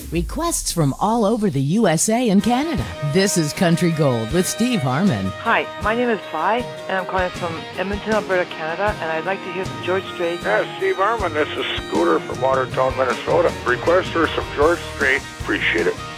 Requests from all over the USA and Canada. This is Country Gold with Steve Harmon. Hi, my name is Vi, and I'm calling from Edmonton, Alberta, Canada, and I'd like to hear some George Strait. Yeah, Steve Harmon, this is Scooter from Watertown, Minnesota. Request for some George Strait. Appreciate it.